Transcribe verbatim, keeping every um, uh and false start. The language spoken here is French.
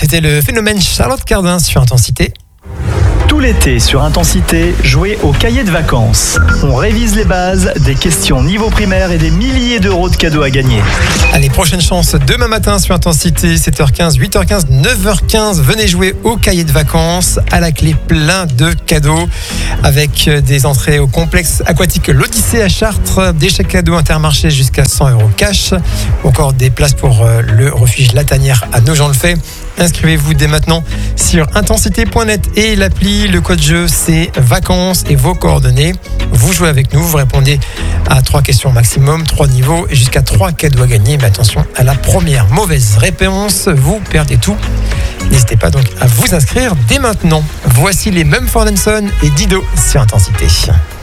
c'était le phénomène Charlotte Cardin sur Intensité. Tout l'été sur Intensité, jouez au cahier de vacances. On révise les bases, des questions niveau primaire et des milliers d'euros de cadeaux à gagner. Allez, prochaine chance demain matin sur Intensité, sept heures quinze, huit heures quinze, neuf heures quinze. Venez jouer au cahier de vacances, à la clé plein de cadeaux avec des entrées au complexe aquatique l'Odyssée à Chartres, des chèques cadeaux Intermarché jusqu'à cent euros cash, encore des places pour le refuge La Tanière à Nogent-le-Fait. Inscrivez-vous dès maintenant sur intensité point net et l'appli. Le code jeu, c'est vacances et vos coordonnées. Vous jouez avec nous, vous répondez à trois questions maximum, trois niveaux et jusqu'à trois cadeaux à gagner. Mais attention, à la première mauvaise réponse, vous perdez tout. N'hésitez pas donc à vous inscrire dès maintenant. Voici les Mumford and Sons et Dido sur Intensité.